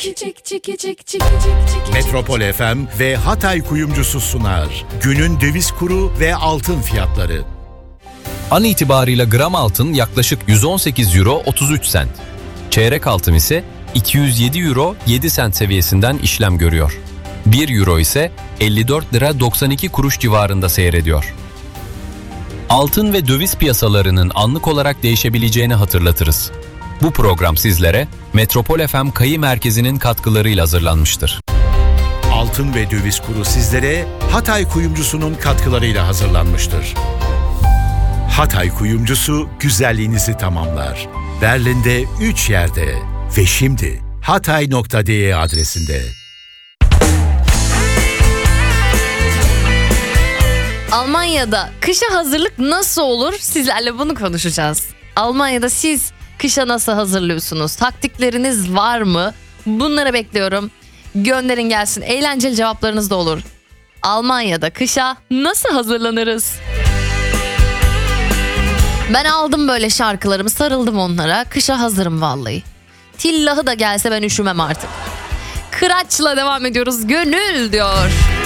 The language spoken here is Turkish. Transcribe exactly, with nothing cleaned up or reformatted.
Metropol F M ve Hatay Kuyumcusu sunar. Günün döviz kuru ve altın fiyatları. An itibariyle gram altın yaklaşık yüz on sekiz euro otuz üç sent. Çeyrek altın ise iki yüz yedi euro yedi sent seviyesinden işlem görüyor. bir euro ise elli dört lira doksan iki kuruş civarında seyrediyor. Altın ve döviz piyasalarının anlık olarak değişebileceğini hatırlatırız. Bu program sizlere Metropol F M Kayı Merkezi'nin katkılarıyla hazırlanmıştır. Altın ve döviz kuru sizlere Hatay Kuyumcusu'nun katkılarıyla hazırlanmıştır. Hatay Kuyumcusu güzelliğinizi tamamlar. Berlin'de üç yerde ve şimdi hatay nokta de adresinde. Almanya'da kışa hazırlık nasıl olur? Sizlerle bunu konuşacağız. Almanya'da siz kışa nasıl hazırlıyorsunuz? Taktikleriniz var mı? Bunları bekliyorum. Gönderin gelsin. Eğlenceli cevaplarınız da olur. Almanya'da kışa nasıl hazırlanırız? Ben aldım böyle şarkılarımı, sarıldım onlara. Kışa hazırım vallahi. Tillahı da gelse ben üşümem artık. Kıraç'la devam ediyoruz. Gönül diyor.